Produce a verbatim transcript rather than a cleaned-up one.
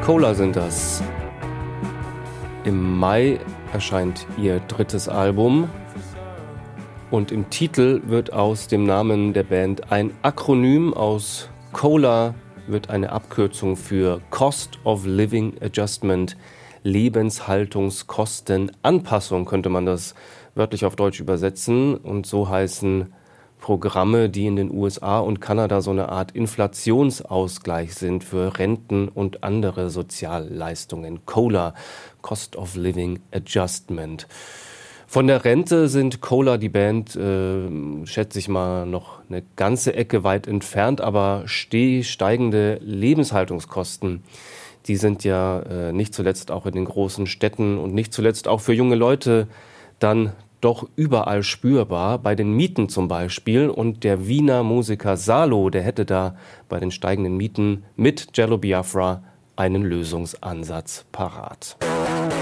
Cola sind das. Im Mai erscheint ihr drittes Album und im Titel wird aus dem Namen der Band ein Akronym. Aus Cola wird eine Abkürzung für Cost of Living Adjustment, Lebenshaltungskostenanpassung könnte man das wörtlich auf Deutsch übersetzen. Und so heißen Programme, die in den U S A und Kanada so eine Art Inflationsausgleich sind für Renten und andere Sozialleistungen. COLA, Cost of Living Adjustment. Von der Rente sind Cola, die Band, äh, schätze ich mal, noch eine ganze Ecke weit entfernt, aber ste- steigende Lebenshaltungskosten, die sind ja äh, nicht zuletzt auch in den großen Städten und nicht zuletzt auch für junge Leute dann doch überall spürbar, bei den Mieten zum Beispiel. Und der Wiener Musiker Salo, der hätte da bei den steigenden Mieten mit Jello Biafra einen Lösungsansatz parat.